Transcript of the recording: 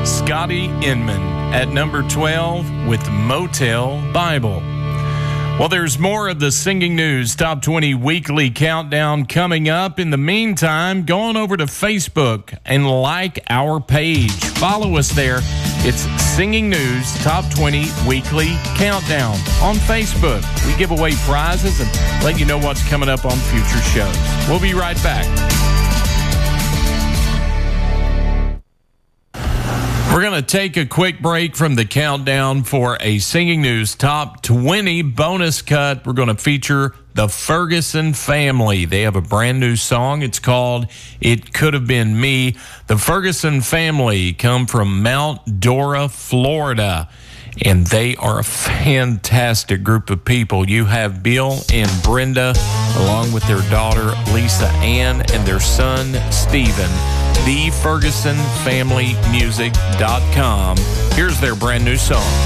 Scotty Inman at number 12 with Motel Bible. Well, there's more of the Singing News Top 20 Weekly Countdown coming up. In the meantime, go on over to Facebook and like our page. Follow us there. It's Singing News Top 20 Weekly Countdown on Facebook. We give away prizes and let you know what's coming up on future shows. We'll be right back. We're going to take a quick break from the countdown for a Singing News Top 20 bonus cut. We're going to feature the Ferguson Family. They have a brand new song. It's called It Could Have Been Me. The Ferguson Family come from Mount Dora, Florida, and they are a fantastic group of people. You have Bill and Brenda, along with their daughter, Lisa Ann, and their son, Stephen. TheFergusonFamilyMusic.com. Here's their brand new song.